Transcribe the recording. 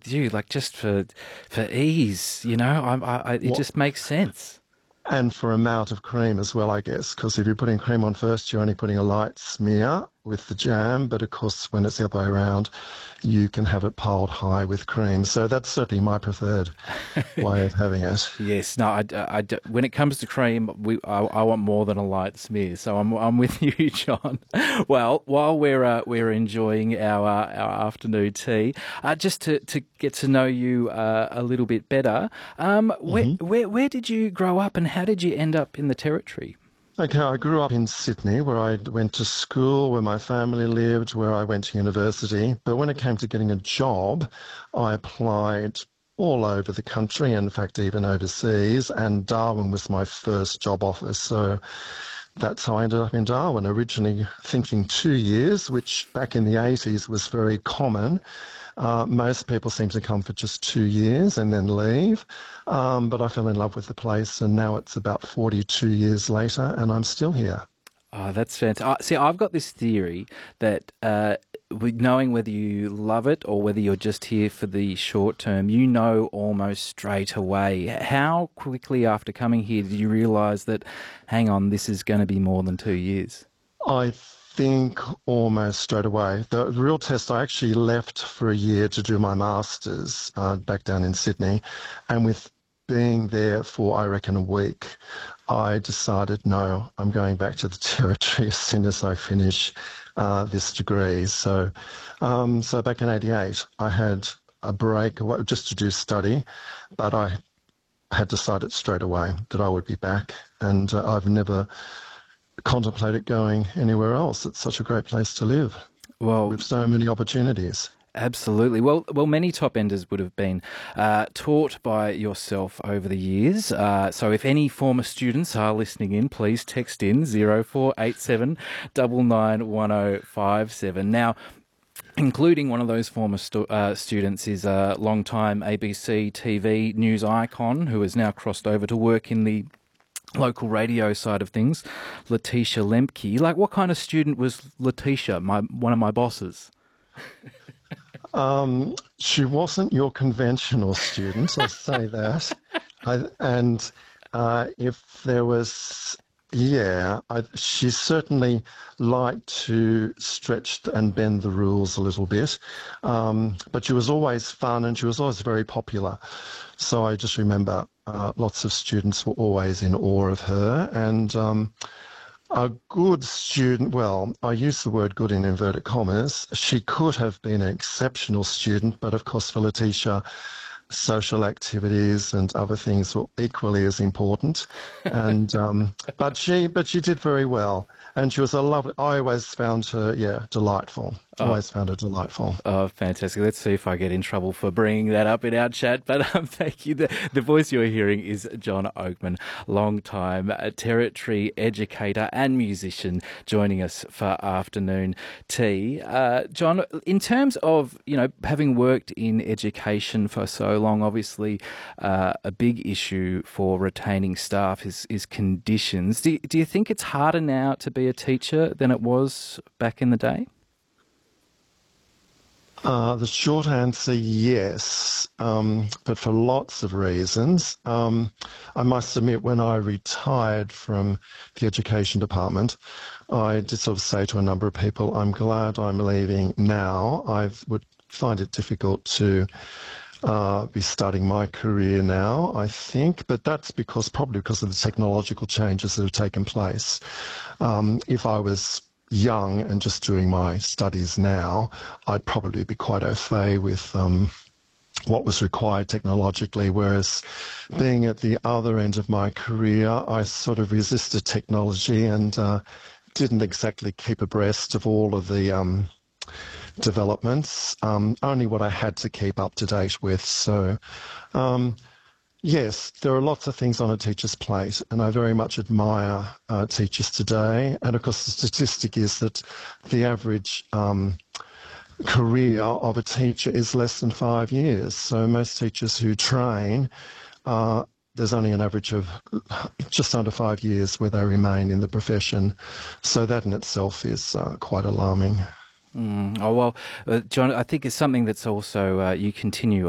you, like just for ease, you know, it What, just makes sense. and for amount of cream as well, I guess, because if you're putting cream on first, you're only putting a light smear with the jam. But of course, when it's the other way around, you can have it piled high with cream. So that's certainly my preferred way of having it. Yes, no, when it comes to cream, I want more than a light smear. So I'm with you, John. Well, while we're enjoying our afternoon tea, just to get to know you a little bit better, hmm where did you grow up, and how did you end up in the Territory? Okay, I grew up in Sydney, where I went to school, where my family lived, where I went to university. But when it came to getting a job, I applied all over the country, in fact, even overseas, and Darwin was my first job offer. So that's how I ended up in Darwin, originally thinking 2 years, which back in the 80s was very common. Most people seem to come for just 2 years and then leave. But I fell in love with the place, and now it's about 42 years later, and I'm still here. Oh, that's fantastic. See, I've got this theory that knowing whether you love it or whether you're just here for the short term, you know almost straight away. How quickly after coming here did you realise that, hang on, this is going to be more than 2 years? I think almost straight away. The real test, I actually left for a year to do my master's back down in Sydney. And with being there for, I reckon, a week, I decided, no, I'm going back to the Territory as soon as I finish this degree. So back in '88, I had a break just to do study, but I had decided straight away that I would be back, and I've never contemplated going anywhere else. It's such a great place to live Well, with so many opportunities. absolutely. Well, many top enders would have been taught by yourself over the years. So, if any former students are listening in, please text in 0487 991057. Now, including one of those former students is a long-time ABC TV news icon who has now crossed over to work in the local radio side of things, Letitia Lemke. Like, what kind of student was Letitia? One of my bosses. She wasn't your conventional student, I'll say that. And if there was, yeah, she certainly liked to stretch and bend the rules a little bit. But she was always fun and she was always very popular. So I just remember lots of students were always in awe of her. And a good student, well, I use the word good in inverted commas. She could have been an exceptional student, but of course for Letitia, social activities and other things were equally as important. And but she did very well, and she was a lovely. I always found her, yeah, delightful. Oh, Always found her delightful. Oh, fantastic. Let's see if I get in trouble for bringing that up in our chat. But thank you. The voice you're hearing is John Oakman, long-time Territory educator and musician, joining us for afternoon tea. John, in terms of, having worked in education for so long, obviously a big issue for retaining staff is conditions. Do you think it's harder now to be a teacher than it was back in the day? The short answer, yes, but for lots of reasons. I must admit, when I retired from the education department, I did sort of say to a number of people, I'm glad I'm leaving now. I would find it difficult to be starting my career now, I think, but that's probably because of the technological changes that have taken place. If I was young and just doing my studies now, I'd probably be quite au fait with what was required technologically, whereas being at the other end of my career, I sort of resisted technology and didn't exactly keep abreast of all of the developments, only what I had to keep up to date with. So um, yes, there are lots of things on a teacher's plate, and I very much admire teachers today. And of course, the statistic is that the average career of a teacher is less than 5 years. So most teachers who train, there's only an average of just under 5 years where they remain in the profession. So that in itself is quite alarming. Oh, well, John, I think it's something that's also you continue